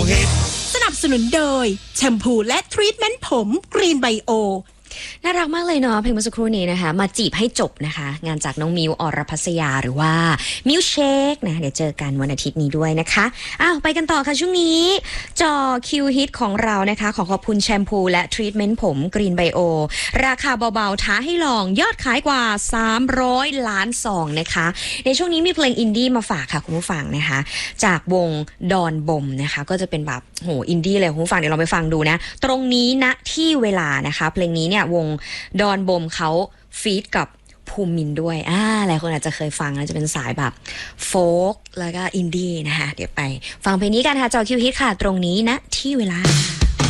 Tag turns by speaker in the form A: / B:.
A: ฮิต
B: สนับสนุนโดยแชมพูและทรีทเมนต์ผมกรีนไบโอ
C: น่ารักมากเลยเนาะเพลงเมื่อสักครู่นี้นะคะมาจีบให้จบนะคะงานจากน้องมิวอรพัสยาหรือว่ามิวเชคนะเดี๋ยวเจอกันวันอาทิตย์นี้ด้วยนะคะไปกันต่อค่ะช่วงนี้จอคิวฮิตของเรานะคะขอขอบคุณแชมพูและทรีทเมนต์ผมกรีนไบโอราคาเบาๆท้าให้ลองยอดขายกว่า300 ล้านซองนะคะในช่วงนี้มีเพลงอินดี้มาฝากค่ะคุณผู้ฟังนะคะจากวงดอนบมนะคะก็จะเป็นแบบโหอินดี้เลยคุณผู้ฟังเดี๋ยวเราไปฟังดูนะตรงนี้ณที่เวลานะคะเพลงนี้เนี่ยวงดอนบมเขาฟีดกับภูมินด้วยหลายคนอาจจะเคยฟังนะจะเป็นสายแบบโฟล์กแล้วก็อินดี้นะคะเดี๋ยวไปฟังเพลงนี้กันค่ะจอคิวฮิตค่ะตรงนี้ณที่เวลา